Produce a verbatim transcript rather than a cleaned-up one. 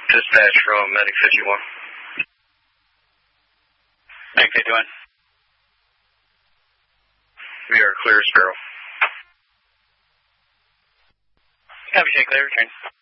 Dispatch from Medic fifty-one. Medic fifty-one. We are clear, Sparrow. Copy, check clear, return.